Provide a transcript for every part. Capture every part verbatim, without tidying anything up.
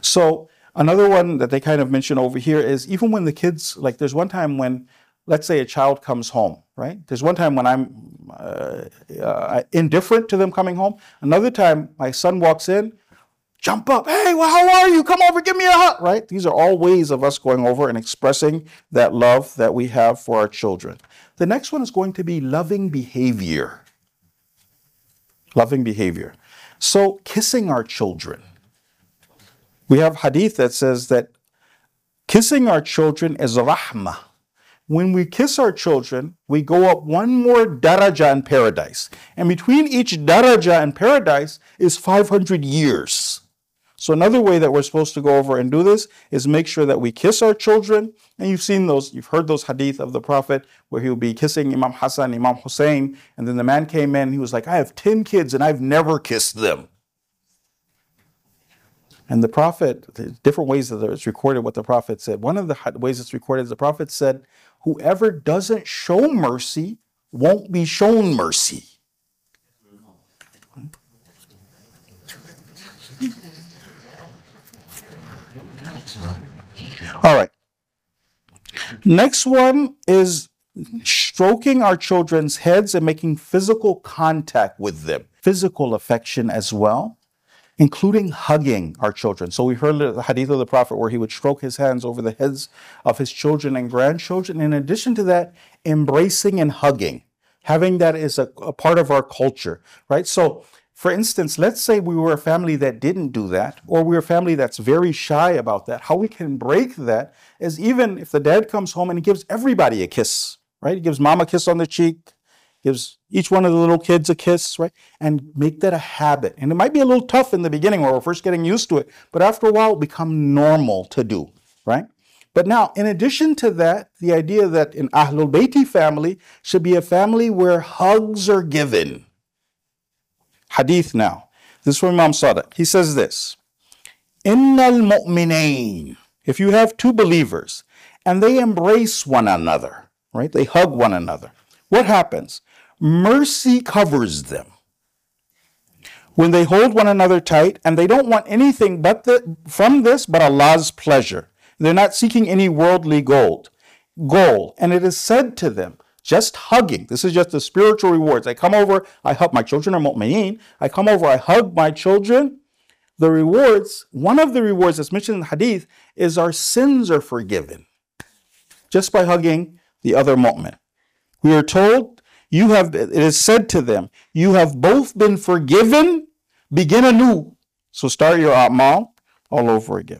So another one that they kind of mention over here is even when the kids, like there's one time when, let's say a child comes home, right? There's one time when I'm uh, uh, indifferent to them coming home. Another time my son walks in, jump up, hey, well, how are you? Come over, give me a hug, right? These are all ways of us going over and expressing that love that we have for our children. The next one is going to be loving behavior. Loving behavior. So kissing our children. We have hadith that says that kissing our children is rahmah. When we kiss our children, we go up one more daraja in paradise. And between each daraja in paradise is five hundred years. So another way that we're supposed to go over and do this is make sure that we kiss our children. And you've seen those, you've heard those hadith of the Prophet where he would be kissing Imam Hassan, Imam Hussein. And then the man came in, he was like, I have ten kids and I've never kissed them. And the Prophet, different ways that it's recorded what the Prophet said. One of the ways it's recorded is the Prophet said, whoever doesn't show mercy won't be shown mercy. All right. Next one is stroking our children's heads and making physical contact with them. Physical affection as well, including hugging our children. So we heard the hadith of the Prophet where he would stroke his hands over the heads of his children and grandchildren. In addition to that, embracing and hugging, having that is a, a part of our culture, right? So for instance, let's say we were a family that didn't do that, or we're a family that's very shy about that. How we can break that is even if the dad comes home and he gives everybody a kiss, right? He gives mom a kiss on the cheek, gives each one of the little kids a kiss, right? And make that a habit. And it might be a little tough in the beginning where we're first getting used to it, but after a while it'll become normal to do, right? But now, in addition to that, the idea that an Ahlul Bayti family should be a family where hugs are given. Hadith now. This is from Imam Sadiq. He says this, Innal mu'minain. If you have two believers and they embrace one another, right? They hug one another. What happens? Mercy covers them. When they hold one another tight and they don't want anything but the, from this but Allah's pleasure. They're not seeking any worldly gold, goal. And it is said to them, just hugging. This is just the spiritual rewards. I come over, I hug my children are mu'mineen. I come over, I hug my children. The rewards, one of the rewards that's mentioned in the hadith is our sins are forgiven just by hugging the other mu'min. We are told, you have, it is said to them, you have both been forgiven, begin anew. So start your a'mal all over again.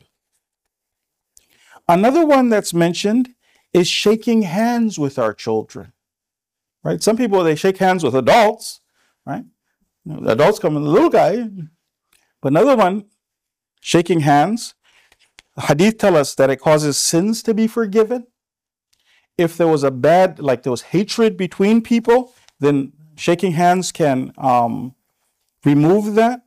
Another one that's mentioned is shaking hands with our children. Right? Some people, they shake hands with adults, right? You know, the adults come in the little guy. But another one, shaking hands. The hadith tell us that it causes sins to be forgiven. If there was a bad, like there was hatred between people, then shaking hands can um, remove that.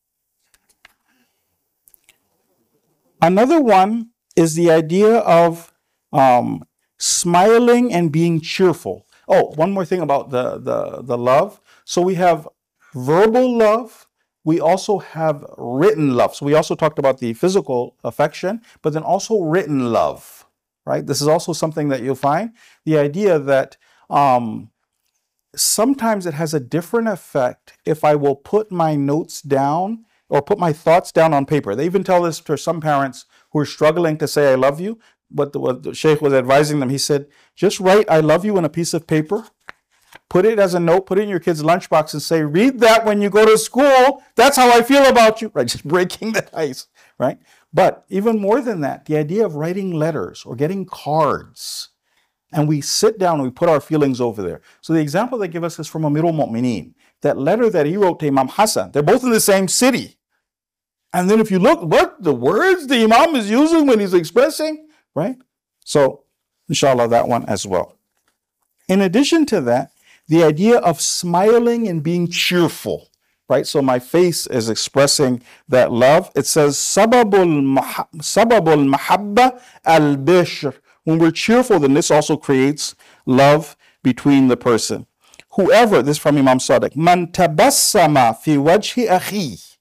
Another one is the idea of um, smiling and being cheerful. Oh, one more thing about the, the, the love. So we have verbal love. We also have written love. So we also talked about the physical affection, but then also written love, right? This is also something that you'll find. The idea that um, sometimes it has a different effect if I will put my notes down or put my thoughts down on paper. They even tell this to some parents who are struggling to say, I love you. But the, what the Shaykh was advising them, he said, just write, I love you on a piece of paper. Put it as a note, put it in your kid's lunchbox and say, read that when you go to school. That's how I feel about you. Right? Just breaking the ice, right? But even more than that, the idea of writing letters or getting cards. And we sit down and we put our feelings over there. So the example they give us is from Amirul Mu'mineen. That letter that he wrote to Imam Hassan, they're both in the same city. And then if you look, what the words the Imam is using when he's expressing, right? So, inshallah, that one as well. In addition to that, the idea of smiling and being cheerful, right? So my face is expressing that love. It says, sababul mahabba al-bishr. When we're cheerful, then this also creates love between the person. Whoever, this is from Imam Sadiq, man tabassama fi wajhi akhi.